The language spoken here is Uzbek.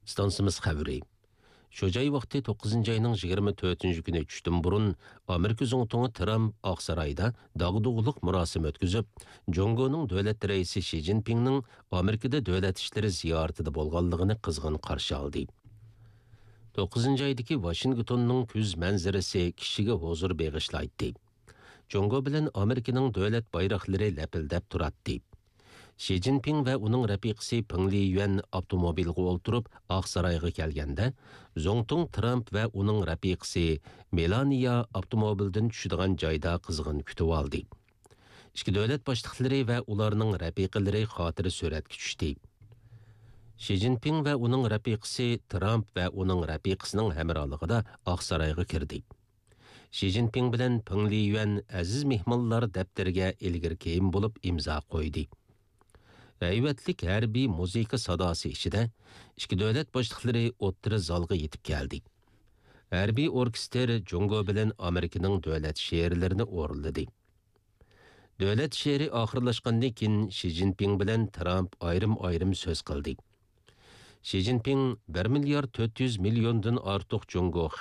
Stansimiz xəbəri. Şöjay vaqti 9 ayının 24 günü düşdün burun Amerika Zongtongu Trump Aqsarayda dağdug'uluq murosim o'tkazib, Jongoning davlat raisi Xi Jinpingning Amerikada davlat ishlari ziyoratida bo'lganligini qizg'in qarshi oldi. 9 aydagi Washingtonning kuz manzarasi kishiga huzur beg'ishlaydi. Jongo bilan Amerikaning davlat bayroqlari lapildab turadi. Xi Jinping ve onun rafiqasi Peng Liyuan avtomobilga o'ltirib Aqsarayga kelganda, Zongtong Trump ve onun rafiqasi Melania avtomobildan tushadigan joyda qizg'in kutib oldi. İki davlat boshliqlari ve ularning rafiqalari xotira suratga tushdi. Xi Jinping ve onun rafiqasi Trump ve onun rafiqasining hamrohligida Aqsarayga kirdi. Xi Jinping bilan Peng Liyuan aziz mehmonlar daftarga ilgir kiyim bo'lib imzo qo'ydi. Ayvatlik harbiy muzika sadosi ichida ikki davlat boshliqlari o'ttiri zalga yetib keldi. Harbiy orkestr Jongo bilan Amerikaning davlat she'rlarini o'rinladi. Davlat she'ri oxirlashgandan keyin Xi Jinping bilan Trump ayrim so'z qildi. Xi Jinping 1 milliard 400 milliondan ortiq Jongo